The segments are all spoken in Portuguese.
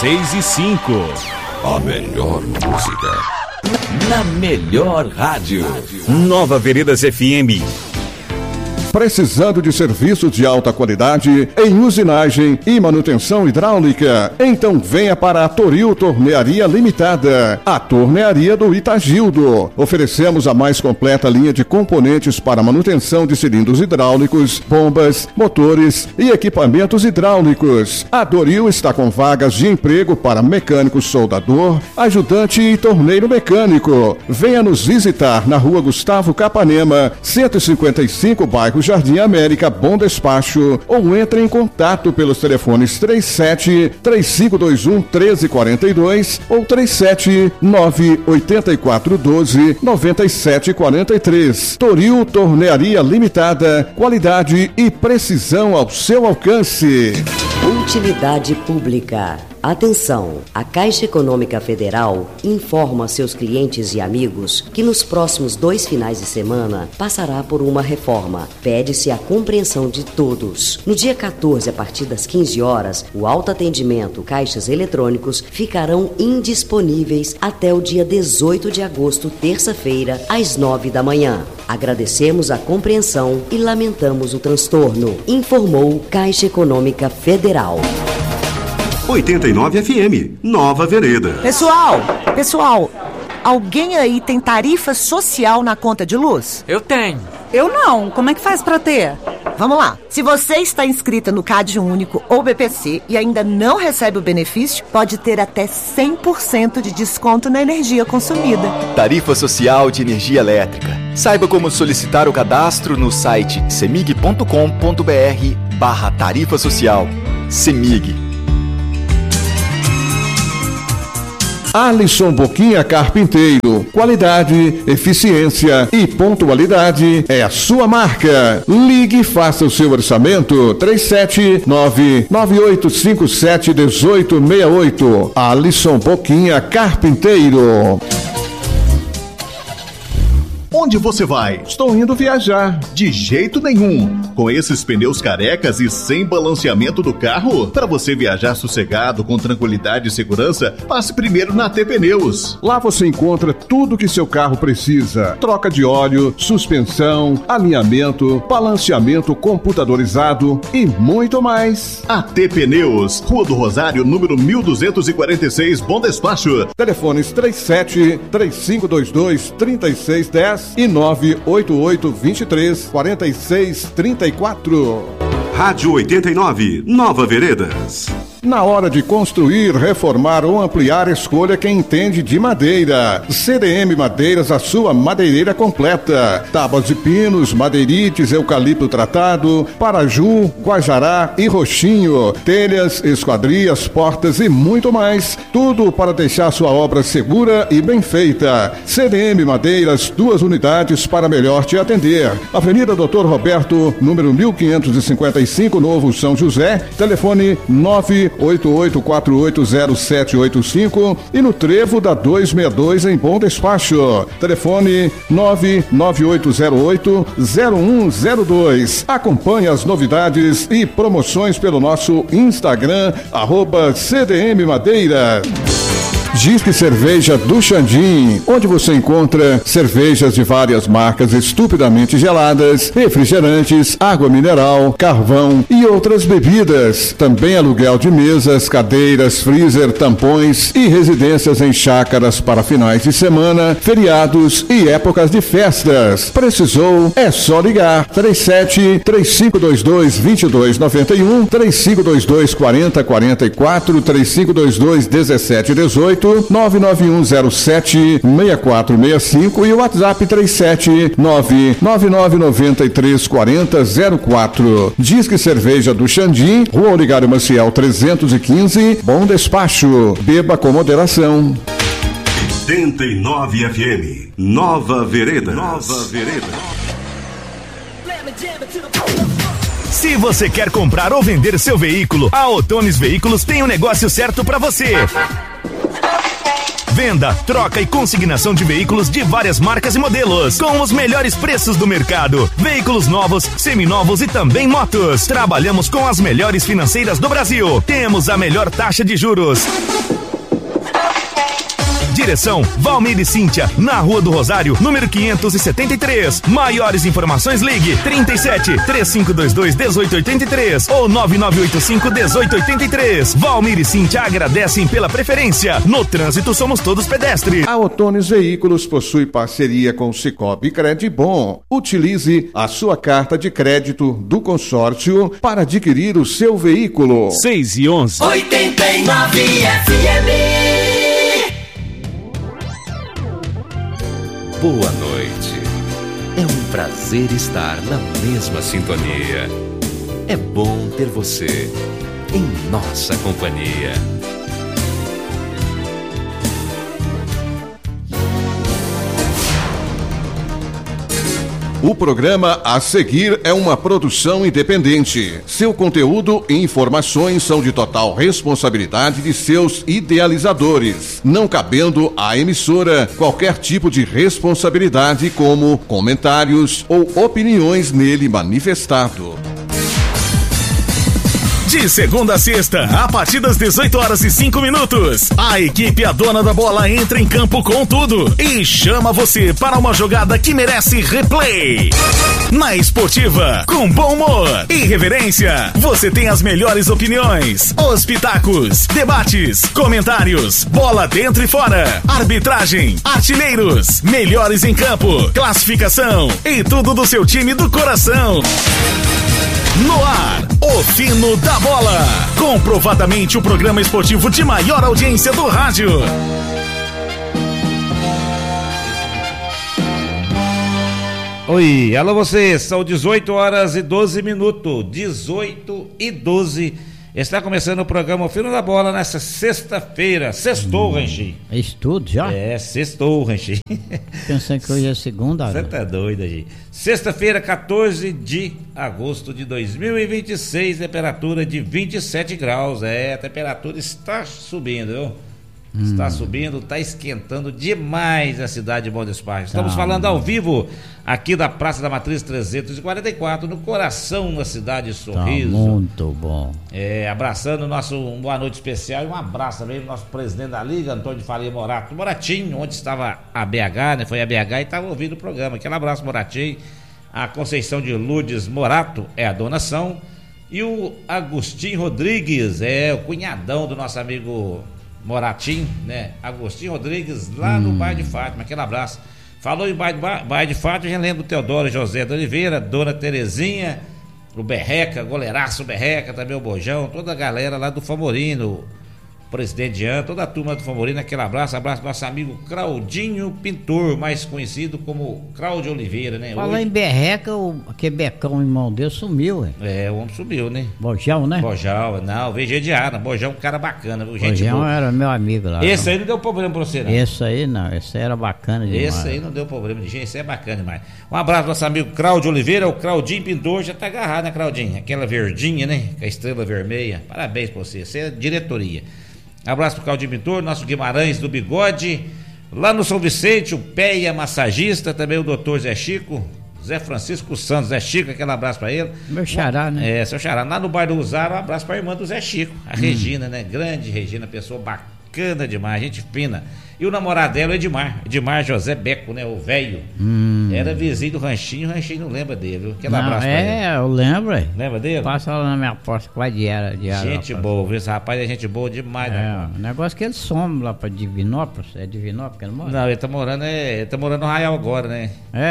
6 e 5. A melhor música. Na melhor rádio. Nova Veredas FM. Precisando de serviços de alta qualidade em usinagem e manutenção hidráulica? Então venha para a Toril Tornearia Limitada, a tornearia do Itagildo. Oferecemos a mais completa linha de componentes para manutenção de cilindros hidráulicos, bombas, motores e equipamentos hidráulicos. A Toril está com vagas de emprego para mecânico soldador, ajudante e torneiro mecânico. Venha nos visitar na Rua Gustavo Capanema, 155, bairro Jardim América, Bom Despacho, ou entre em contato pelos telefones 37-3521-1342 ou 37-98412-9743. Toril Tornearia Limitada, qualidade e precisão ao seu alcance. Utilidade pública. Atenção! A Caixa Econômica Federal informa seus clientes e amigos que nos próximos 2 finais de semana passará por uma reforma. Pede-se a compreensão de todos. No dia 14, a partir das 15 horas, o autoatendimento caixas eletrônicos ficarão indisponíveis até o dia 18 de agosto, terça-feira, às 9 da manhã. Agradecemos a compreensão e lamentamos o transtorno. Informou Caixa Econômica Federal. 89 FM, Nova Vereda. Pessoal, alguém aí tem tarifa social na conta de luz? Eu tenho. Eu não. Como é que faz pra ter? Vamos lá. Se você está inscrita no CAD Único ou BPC e ainda não recebe o benefício, pode ter até 100% de desconto na energia consumida. Tarifa Social de Energia Elétrica. Saiba como solicitar o cadastro no site cemig.com.br/tarifa social. Cemig. Alisson Boquinha Carpinteiro. Qualidade, eficiência e pontualidade é a sua marca. Ligue e faça o seu orçamento. 379-9857-1868. Alisson Boquinha Carpinteiro. Onde você vai? Estou indo viajar. De jeito nenhum. Com esses pneus carecas e sem balanceamento do carro, para você viajar sossegado, com tranquilidade e segurança, passe primeiro na AT Pneus. Lá você encontra tudo que seu carro precisa. Troca de óleo, suspensão, alinhamento, balanceamento computadorizado e muito mais. AT Pneus, Rua do Rosário, número 1246, Bom Despacho. Telefones 37-3522-3610 e 988-23-4634. Rádio 89, Nova Veredas. Na hora de construir, reformar ou ampliar, escolha quem entende de madeira. CDM Madeiras, a sua madeireira completa. Tábuas de pinos, madeirites, eucalipto tratado, paraju, guajará e roxinho. Telhas, esquadrias, portas e muito mais. Tudo para deixar sua obra segura e bem feita. CDM Madeiras, 2 unidades para melhor te atender. Avenida Dr. Roberto, número 1555, Novo São José. Telefone 988480785 e no Trevo da 262 em Bom Despacho. Telefone 99808-0102. Acompanhe as novidades e promoções pelo nosso Instagram, @CDM Madeira. Disque Cerveja do Xandim, onde você encontra cervejas de várias marcas estupidamente geladas, refrigerantes, água mineral, carvão e outras bebidas. Também aluguel de mesas, cadeiras, freezer, tampões e residências em chácaras para finais de semana, feriados e épocas de festas. Precisou? É só ligar. 37-3522-2291, 3522-4044, 3522-1718, 99107-6465 e o WhatsApp 379-9993-4004. Disque Cerveja do Xandim, Rua Oligário Maciel 315, Bom Despacho. Beba com moderação. 89 FM, Nova Vereda. Nova Vereda. Se você quer comprar ou vender seu veículo, a Otones Veículos tem o negócio certo para você. Venda, troca e consignação de veículos de várias marcas e modelos, com os melhores preços do mercado. Veículos novos, seminovos e também motos. Trabalhamos com as melhores financeiras do Brasil. Temos a melhor taxa de juros. Direção Valmir e Cíntia, na Rua do Rosário, número 573. Maiores informações, ligue 37 3522 1883 ou 9985 1883. Valmir e Cíntia agradecem pela preferência. No trânsito somos todos pedestres. A Otones Veículos possui parceria com o Cicobi Credibom. Utilize a sua carta de crédito do consórcio para adquirir o seu veículo. 6 e 11. 89 FM. Boa noite. É um prazer estar na mesma sintonia. É bom ter você em nossa companhia. O programa a seguir é uma produção independente. Seu conteúdo e informações são de total responsabilidade de seus idealizadores, não cabendo à emissora qualquer tipo de responsabilidade como comentários ou opiniões nele manifestado. De segunda a sexta, a partir das 18h05, a equipe A Dona da Bola entra em campo com tudo e chama você para uma jogada que merece replay. Na Esportiva, com bom humor e reverência, você tem as melhores opiniões, os pitacos, debates, comentários, bola dentro e fora, arbitragem, artilheiros, melhores em campo, classificação e tudo do seu time do coração. No ar, o Fino da Bola, comprovadamente o programa esportivo de maior audiência do rádio. Oi, alô vocês, são 18h12, 18h12. Está começando o programa O Fino da Bola nessa sexta-feira. Sextou, Ranchi. É isso tudo já? É, sextou, Ranchi. Pensando que hoje é segunda. Você tá doido, gente. Sexta-feira, 14 de agosto de 2026, temperatura de 27 graus. A temperatura está subindo, viu? Está subindo, está esquentando demais a cidade de Bom Despacho. Estamos falando ao vivo aqui da Praça da Matriz 344, no coração da cidade de Sorriso. Muito bom. Abraçando o nosso boa noite especial e um abraço também pro nosso presidente da Liga, Antônio de Faria Morato, Moratinho, onde estava a BH, né? Foi a BH e estava ouvindo o programa. Aquele abraço, Moratinho. A Conceição de Lourdes Morato é a donação. E o Agostinho Rodrigues é o cunhadão do nosso amigo Moratim, né? Agostinho Rodrigues, lá no bairro de Fátima. Aquele abraço. Falou em bairro de Fátima, já lembro do Teodoro José de Oliveira, Dona Terezinha, o Berreca, goleiraço Berreca, também o Bojão, toda a galera lá do Famorino, o presidente Jean, toda a turma do Famorino, aquele abraço pro nosso amigo Claudinho Pintor, mais conhecido como Cláudio Oliveira, né? Fala em Berreca, aquele Becão, irmão dele, sumiu, o homem sumiu, né? Bojão, né? Bojão, não, VG de Ara, Bojão, um cara bacana, viu? Gente Bojão boa. Era meu amigo lá. Esse aí não deu problema pra você, não? Esse aí não, esse aí era bacana demais. Esse aí não deu problema de gente, esse aí é bacana demais. Um abraço pro nosso amigo Cláudio Oliveira, o Claudinho Pintor, já tá agarrado, né, Claudinho? Aquela verdinha, né? Com a estrela vermelha. Parabéns pra você, você é diretoria. Abraço pro Claudinho Pintor, nosso Guimarães do Bigode, lá no São Vicente, o Peia massagista, também o doutor Zé Chico, Zé Francisco Santos, Zé Chico, aquele abraço pra ele. Meu xará, né? Seu xará. Lá no bairro do Uzara, um abraço pra irmã do Zé Chico, a Regina, né? Grande Regina, pessoa bacana demais, gente fina. E o namorado dela, o Edmar José Beco, né? O velho. Era vizinho do Ranchinho, o Ranchinho não lembra dele, viu? Aquele abraço pra ele. Eu lembro, hein? Lembra dele? Passa lá na minha porta que vai diária. Gente boa, viu? Esse rapaz é gente boa demais, né? O negócio que ele some lá pra Divinópolis. É Divinópolis que ele mora? Não, ele tá morando no Arraial agora, né?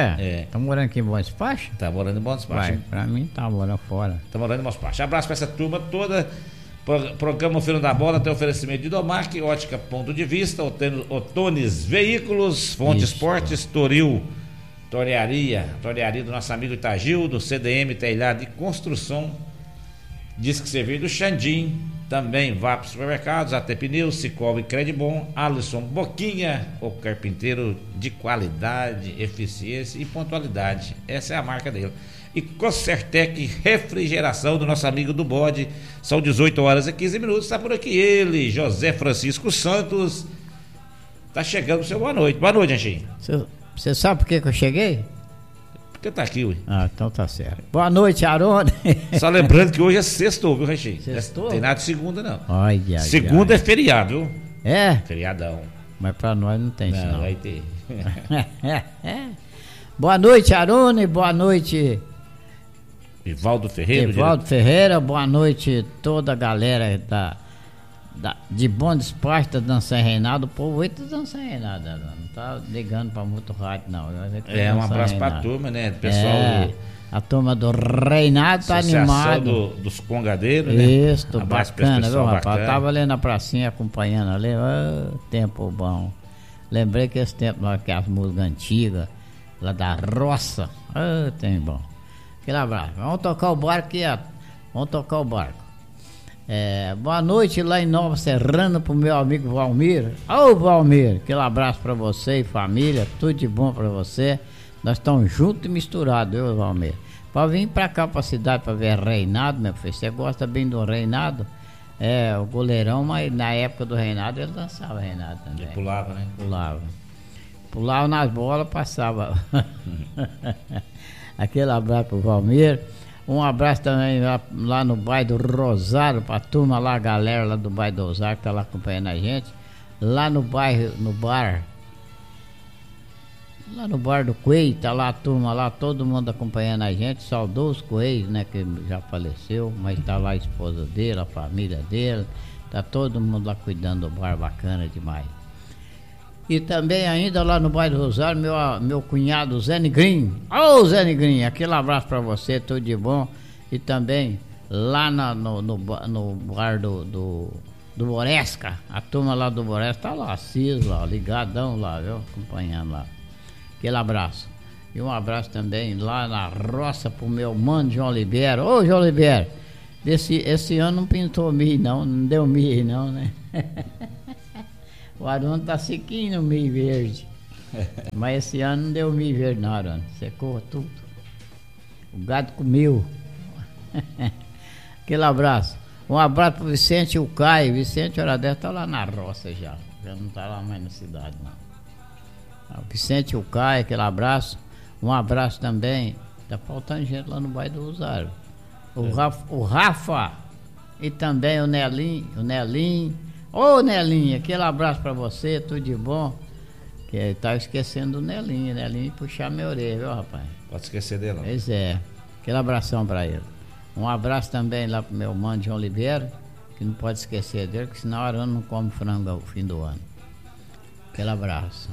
Tá morando aqui em Bom Despacho? Tá morando em Bom Despacho. Pra mim tá morando fora. Tá morando em Bom Despacho. Abraço pra essa turma toda. Programa O Fino da Bola tem oferecimento de Domark, Ótica Ponto de Vista, Otones Veículos, Fonte Esportes, Toril, Tornearia do nosso amigo Itagil, do CDM Telhado e Construção, Disque Serviço do Xandim, também VAP Supermercados, AT Pneus, Cicobi Credibom, Alisson Boquinha, o carpinteiro de qualidade, eficiência e pontualidade. Essa é a marca dele. E Concertec Refrigeração do nosso amigo do Bode. São 18h15. Está por aqui ele, José Francisco Santos, Tá chegando o seu boa noite. Boa noite, Anchinho. Você sabe por que eu cheguei? Porque tá aqui, ué. Ah, então tá certo. Boa noite, Arone. Só lembrando que hoje é sextou, viu, Anchinho? Sextou? Não tem nada de segunda, não. Ai, segunda é feriado, viu? É? Feriadão. Mas pra nós não tem isso, não. Vai ter. Boa noite, Arone. Boa noite, Ivaldo Ferreira. Ivaldo Ferreira. Boa noite toda a galera de Bom Esporte da Dança Reinado. O povo aí tá dançando Reinado, não tá ligando pra muito rádio, não. Um abraço pra turma, né? Pessoal a turma do Reinado tá animado. Dos congadeiros, né? Isso, bacana, viu, rapaz? Eu tava ali na pracinha acompanhando ali, tempo bom. Lembrei que esse tempo lá, que as músicas antigas, lá da roça, tem bom. Aquele abraço. Vamos tocar o barco aqui, vamos tocar o barco. Boa noite lá em Nova Serrana pro meu amigo Valmir. Ô Valmir, aquele abraço pra você e família, tudo de bom pra você. Nós estamos juntos e misturados, viu, Valmir? Pra vir pra cá pra cidade pra ver Reinado, meu filho, você gosta bem do Reinado? O goleirão, mas na época do Reinado ele dançava Reinado também. Ele pulava, né? Pulava nas bolas, passava. Aquele abraço pro Valmir. Um abraço também lá no bairro do Rosário, pra turma lá, a galera lá do bairro do Rosário que tá lá acompanhando a gente. Lá no bairro, lá no bar do Coelho, tá lá a turma lá, todo mundo acompanhando a gente, saudoso Coelho, né, que já faleceu, mas tá lá a esposa dele, a família dele, tá todo mundo lá cuidando do bar, bacana demais. E também ainda lá no bairro do Rosário, meu cunhado Zé Negrinho. Ô Zé Negrinho, aquele abraço pra você, tudo de bom. E também lá no bar do Boresca, a turma lá do Boresca tá lá, Cis lá, ligadão lá, viu, acompanhando lá. Aquele abraço. E um abraço também lá na roça pro meu mano João Libero. Ô João Libero, esse ano não pintou milho não deu milho não, né? O Arone tá sequinho no milho verde. Mas esse ano não deu milho verde não, Arone. Secou tudo. O gado comeu. Aquele abraço. Um abraço pro Vicente e o Caio. Vicente, hora dessa, tá lá na roça já. Já não tá lá mais na cidade, não. O Vicente e o Caio, aquele abraço. Um abraço também. Tá faltando gente lá no bairro do Rosário. O Rafa e também o Nelinho. Ô Nelinho, aquele abraço pra você, tudo de bom. Que ele tá esquecendo do Nelinho puxar minha orelha, viu, rapaz? Pode esquecer dele, não. Pois é, aquele abração pra ele. Um abraço também lá pro meu mano João Oliveira, que não pode esquecer dele, que senão a Arana não come frango ao fim do ano. Aquele abraço.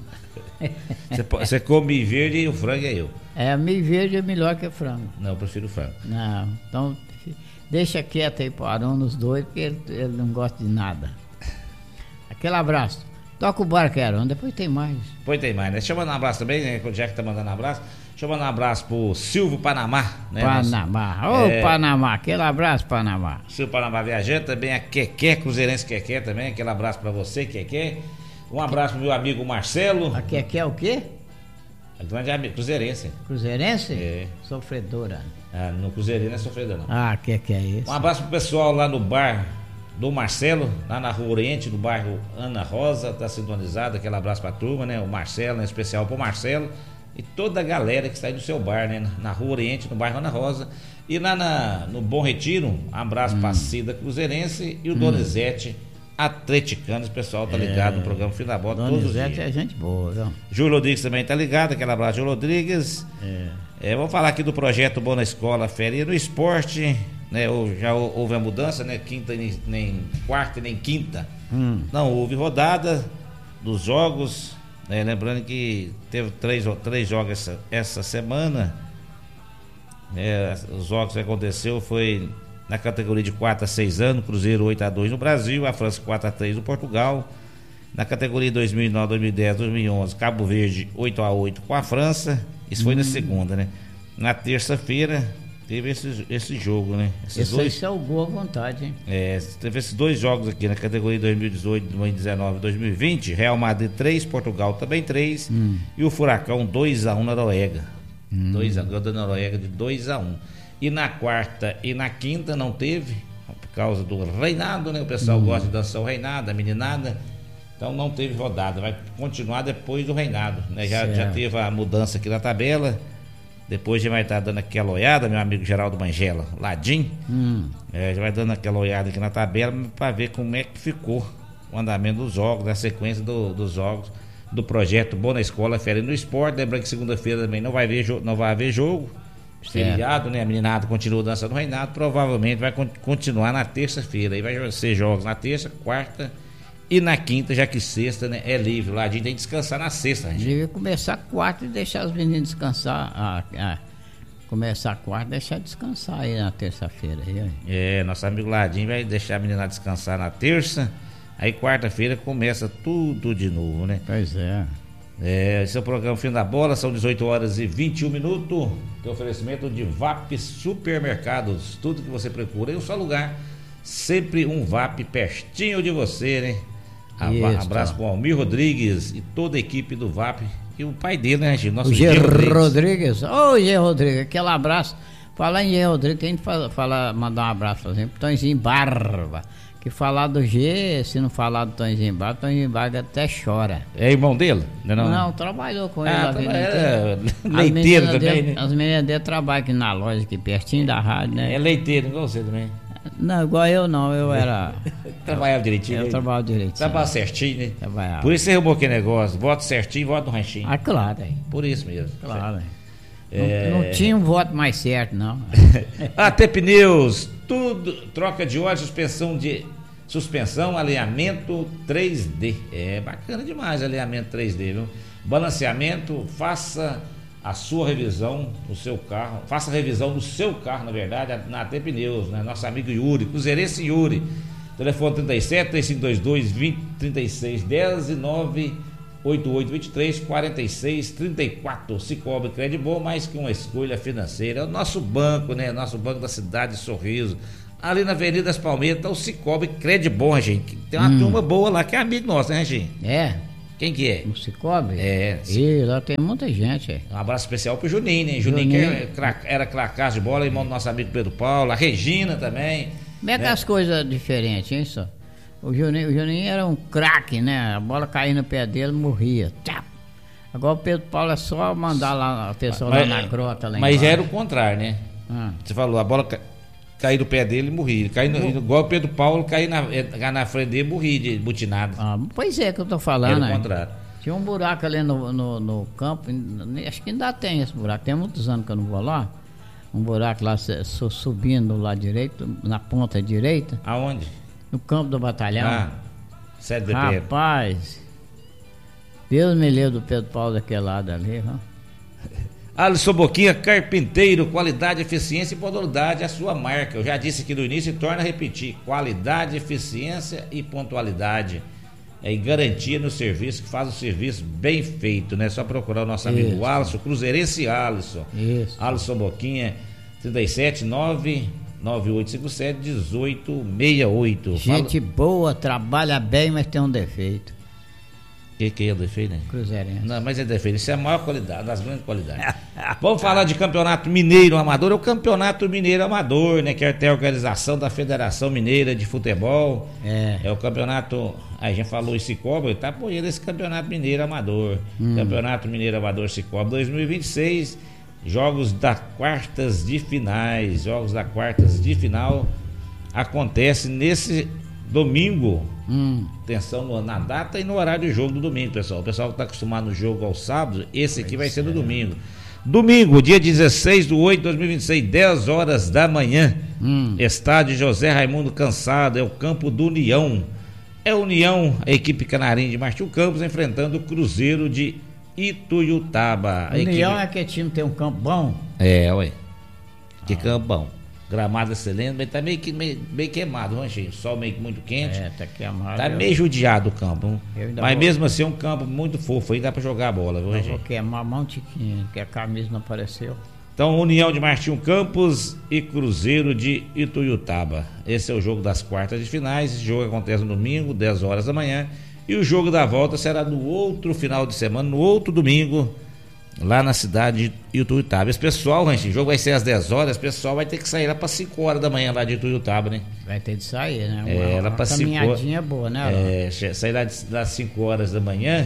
Você come milho verde e o frango é eu. Milho verde é melhor que frango. Não, eu prefiro frango. Não, então deixa quieto aí pro Arão os dois, porque ele não gosta de nada. Aquele abraço. Toca o barco, Arão, depois tem mais. Depois tem mais, né? Deixa eu mandar um abraço também, né? O Jack tá mandando um abraço. Deixa eu mandar um abraço pro Silvio Panamá, né? Panamá, Panamá, aquele abraço, Panamá. Silvio Panamá viajante, também a Quequé, Cruzeirense Quequé também, aquele abraço pra você, Quequé. Um abraço pro meu amigo Marcelo. A Quequé é o quê? A grande amiga, Cruzeirense. Cruzeirense? É. Sofredora. No Cruzeirense não é sofredora, não. Que é isso? Um abraço pro pessoal lá no bar do Marcelo, lá na Rua Oriente, do bairro Ana Rosa, tá sintonizado, aquele abraço pra turma, né? O Marcelo, em especial pro Marcelo e toda a galera que está aí no seu bar, né? Na Rua Oriente, no bairro Ana Rosa. E lá no Bom Retiro, um abraço pra Cida Cruzeirense e o Donizete atleticano, o pessoal tá ligado no programa Fim da Bota todos os dias. É gente boa, viu? Júlio Rodrigues também tá ligado, aquele abraço, Júlio Rodrigues. Vamos falar aqui do projeto Boa na Escola, Feria no Esporte, né? Já houve a mudança, né? Quinta, nem quarta, nem quinta. Não houve rodada dos jogos, né? Lembrando que teve três jogos essa semana. Os jogos que aconteceu foi na categoria de 4 a 6 anos, Cruzeiro 8-2 no Brasil, a França 4-3 no Portugal. Na categoria 2009, 2010, 2011, Cabo Verde 8-8 com a França. Isso foi na segunda, né? Na terça-feira teve esse jogo, né? Esse salgou à vontade, hein? Teve esses dois jogos aqui na categoria 2018, 2019 e 2020. Real Madrid 3, Portugal também 3. E o Furacão 2-1 na Noruega. 2-1, da Noruega de 2-1. E na quarta e na quinta não teve, por causa do reinado, né? O pessoal gosta de dançar o reinado, a meninada. Então não teve rodada, vai continuar depois do reinado, né? Já teve a mudança aqui na tabela. Depois já vai estar dando aquela olhada, meu amigo Geraldo Mangela, Ladim. Já vai dando aquela olhada aqui na tabela para ver como é que ficou o andamento dos jogos, da sequência dos jogos do projeto Boa na Escola, Férias no Esporte. Lembrando que segunda-feira também não vai haver jogo. Feriado, né? A meninada continua dançando no reinado. Provavelmente vai continuar na terça-feira. Aí vai ser jogos na terça, quarta e na quinta, já que sexta, né, é livre. Lá a gente tem que descansar na sexta. Devia começar quarta e deixar os meninos descansar. Começar quarta e deixar descansar aí na terça-feira. Nosso amigo Ladinho vai deixar a menina descansar na terça. Aí quarta-feira começa tudo de novo, né? Pois é. Esse é o programa Fim da Bola, são 18 horas e 21 minutos. Tem oferecimento de VAP Supermercados. Tudo que você procura em um só lugar. Sempre um VAP pertinho de você, né? Abraço para o Almir Rodrigues e toda a equipe do VAP. E o pai dele, né, gente? Nosso G. Rodrigues. G. Rodrigues, aquele abraço. Falar em G. Rodrigues, tem que mandar um abraço, por exemplo, Tonzinho Barba. Que falar do G, se não falar do Tonzinho Barba até chora. É irmão dele? Não, trabalhou com ele. Leiteiro também, né? As meninas dele trabalham aqui na loja, aqui pertinho da rádio, né? É leiteiro, igual você também? Não, igual eu não, eu era... Trabalhava direitinho? Eu trabalhava direitinho. Trabalhava certinho, né? Trabalhava. Por isso você arrumou que negócio, voto certinho, voto no ranchinho. Claro, hein? Por isso mesmo. Claro, Não tinha um voto mais certo, não. AT Pneus, tudo, troca de óleo, suspensão, alinhamento 3D. É bacana demais alinhamento 3D, viu? Balanceamento, faça a sua revisão no seu carro, faça a revisão do seu carro, na verdade, na AT Pneus, né? Nosso amigo Yuri, Cruzeirense Yuri, telefone 37 3522 203610 e 98823 4634. Cicobi Crédito Bom, mais que uma escolha financeira. É o nosso banco, né? Nosso banco da cidade de Sorriso. Ali na Avenida das Palmeiras tá o Cicobi Crédito Bom, gente. Tem uma turma boa lá que é amigo nosso, né, gente? Quem que é? O Cicobi? Sim. Lá tem muita gente. Um abraço especial pro Juninho, né? Juninho que era cracaço de bola, irmão do nosso amigo Pedro Paulo, a Regina também. Como é que as coisas diferentes, hein, só? O Juninho era um craque, né? A bola caía no pé dele, morria. Tchau. Agora o Pedro Paulo é só mandar lá a pessoa lá na grota. Lá mas já era o contrário, né? Você falou, a bola cair do pé dele e morria. Igual o Pedro Paulo cair na frente dele e morria de butinado. Pois é que eu tô falando. Era o contrário. Tinha um buraco ali no campo, acho que ainda tem esse buraco, tem muitos anos que eu não vou lá. Um buraco lá subindo do lado direito, na ponta direita. Aonde? No campo do batalhão. Sério, rapaz, Deus me livre do Pedro Paulo daquele lado ali, Alisson Boquinha, carpinteiro, qualidade, eficiência e pontualidade, a sua marca. Eu já disse aqui no início e torno a repetir: qualidade, eficiência e pontualidade. E garantia no serviço, que faz o serviço bem feito, né? Só procurar o nosso amigo Alisson, Cruzeirense Alisson. Alisson Boquinha, 379-9857-1868. Gente boa, trabalha bem, mas tem um defeito. Que é o defeito, né? Cruzeirense. Não, mas é defeito, isso é a maior qualidade, das grandes qualidades. Vamos falar de Campeonato Mineiro Amador. É o Campeonato Mineiro Amador, né? Que tem a organização da Federação Mineira de Futebol. É o campeonato. A gente falou em Cicobi, tá apoiando esse Campeonato Mineiro Amador. Campeonato Mineiro Amador Cicobi 2026. Jogos das quartas de finais. Jogos das quartas de final acontece nesse domingo. Atenção na data e no horário de jogo do domingo, pessoal. O pessoal que está acostumado no jogo aos sábados, esse aqui vai ser no domingo. Domingo, dia 16/8/2026, 10 horas da manhã. Estádio José Raimundo Cansado, é o campo do União. É União, a equipe canarinha de Martinho Campos enfrentando o Cruzeiro de Ituiutaba. União é que time tem um campo bom? Que campo bom. Gramado excelente, mas tá meio queimado, Ranchinho. Sol meio muito quente. Tá queimado. Tá meio judiado o campo. Mas mesmo assim é um campo muito fofo, aí dá pra jogar a bola, viu, Ranchinho? Vou queimar um tiquinho, porque a camisa não apareceu. Então, União de Martinho Campos e Cruzeiro de Ituiutaba. Esse é o jogo das quartas de finais. Esse jogo acontece no domingo, 10 horas da manhã. E o jogo da volta será no outro final de semana, no outro domingo, lá na cidade de Ituiutaba. Esse pessoal, o jogo vai ser às 10 horas, o pessoal vai ter que sair lá para 5 horas da manhã lá de Ituiutaba, né? Vai ter de sair, né? Uma caminhadinha boa, né? Sair lá das 5 horas da manhã,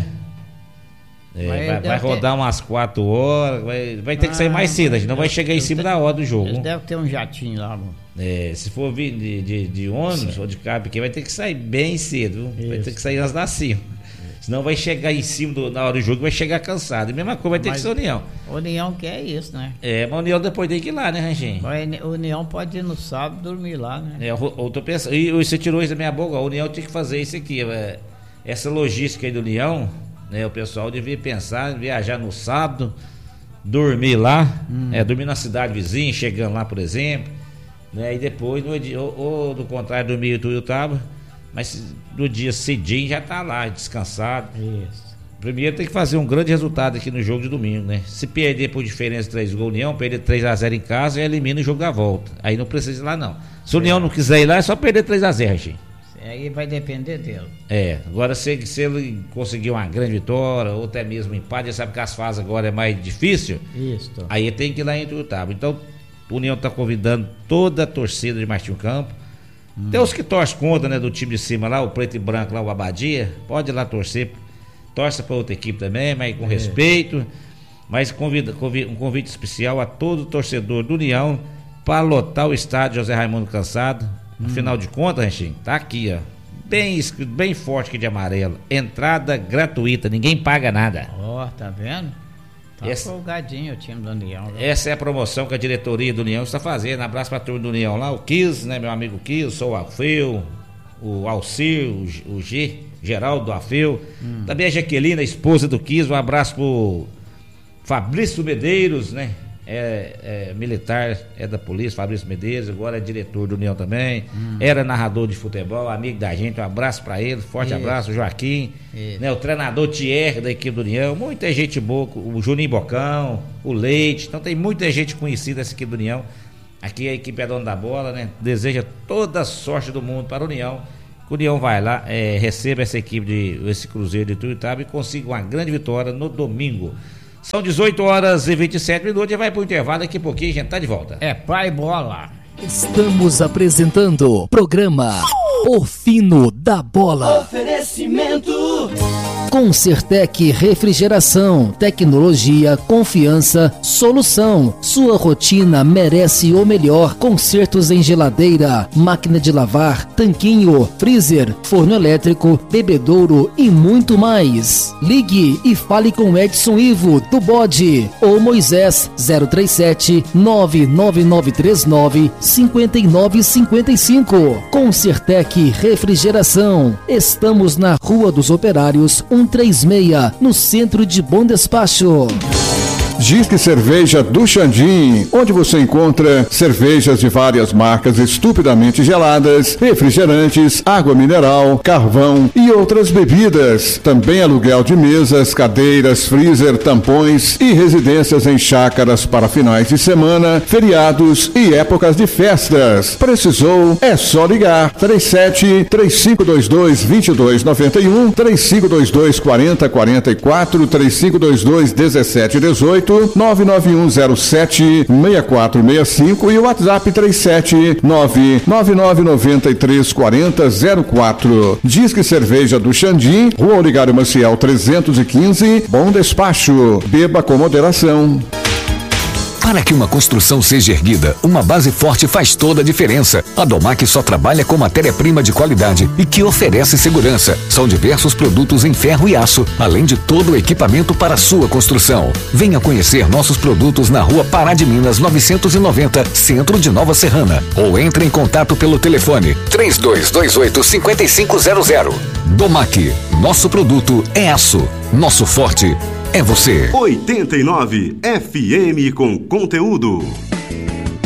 vai rodar umas 4 horas, vai ter que sair mais cedo, a gente não vai chegar em cima da hora do jogo. Eles devem ter um jatinho lá, mano. Se for vir de ônibus ou de carro pequeno, vai ter que sair bem cedo, viu? Vai ter que sair antes das 5. Senão vai chegar em cima na hora do jogo, vai chegar cansado. E a mesma coisa vai ter que ser União. União que é isso, né? Mas a União depois tem que ir lá, né, Ranchinho? União pode ir no sábado e dormir lá, né? Eu tô pensando, e você tirou isso da minha boca, a União tinha que fazer isso aqui. Essa logística aí da União, né? O pessoal devia pensar em viajar no sábado, dormir lá, dormir na cidade vizinha, chegando lá, por exemplo, né? E depois, ou do contrário, dormir em Ituiutaba. Mas no dia cedinho já tá lá, descansado. Isso. Primeiro tem que fazer um grande resultado aqui no jogo de domingo, né? Se perder por diferença de 3 gols, União, perder 3-0 em casa, já elimina o jogo da volta. Aí não precisa ir lá, não. Se o União não quiser ir lá, é só perder 3-0, gente. Aí vai depender dele. Agora se ele conseguir uma grande vitória, ou até mesmo empate, já sabe que as fases agora é mais difícil. Isso. Aí tem que ir lá em Ituiutaba. Então, o União tá convidando toda a torcida de Martinho Campo. Tem os que torcem contra, né, do time de cima lá, o preto e branco lá, o Abadia, pode ir lá torcer, torce para outra equipe também, mas com respeito, mas um convite especial a todo torcedor do União para lotar o estádio José Raimundo Cansado. Afinal de contas, Ranchinho, tá aqui, ó, bem escrito, bem forte aqui de amarelo, entrada gratuita, ninguém paga nada. Tá vendo? Tá folgadinho o time do União. Viu? Essa é a promoção que a diretoria do União está fazendo. Abraço para a turma do União lá, o Kiz, né, meu amigo Kiz, sou o Alfeu, o Alcir, o Geraldo do Alfeu, também a Jaqueline, a esposa do Kiz, um abraço pro Fabrício Medeiros, né, militar, é da polícia, Fabrício Medeiros, agora é diretor do União também, era narrador de futebol, amigo da gente, um abraço para ele, forte abraço, Joaquim, né, o treinador Thierry da equipe do União, muita gente boa, o Juninho Bocão, o Leite, então tem muita gente conhecida essa equipe do União. Aqui a equipe é dona da bola, né, deseja toda a sorte do mundo para o União, que o União vai lá, receba essa equipe esse Cruzeiro de Ituiutaba e consiga uma grande vitória no domingo. São 18h27, já vai pro intervalo, daqui a pouquinho a gente tá de volta. Pai Bola. Estamos apresentando o programa O Fino da Bola. Oferecimento Concertec Refrigeração, tecnologia, confiança, solução. Sua rotina merece o melhor. Consertos em geladeira, máquina de lavar, tanquinho, freezer, forno elétrico, bebedouro e muito mais. Ligue e fale com Edson Ivo do Bode ou Moisés 037 99939 5955. Concertec Refrigeração. Estamos na Rua dos Operários 136, no centro de Bom Despacho. Disque Cerveja do Xandim, onde você encontra cervejas de várias marcas estupidamente geladas, refrigerantes, água mineral, carvão e outras bebidas. Também aluguel de mesas, cadeiras, freezer, tampões e residências em chácaras para finais de semana, feriados e épocas de festas. Precisou? É só ligar. 37-3522-2291, 3522-4044, 3522-1718, 99107-6465 e o WhatsApp 379-9993-4004. Disque Cerveja do Xandim, Rua Oligário Maciel 315, Bom Despacho. Beba com moderação. Para que uma construção seja erguida, uma base forte faz toda a diferença. A Domac só trabalha com matéria-prima de qualidade e que oferece segurança. São diversos produtos em ferro e aço, além de todo o equipamento para sua construção. Venha conhecer nossos produtos na Rua Pará de Minas 990, Centro de Nova Serrana. Ou entre em contato pelo telefone 3228-5500. Domac, nosso produto é aço. Nosso forte é você. 89 FM com conteúdo.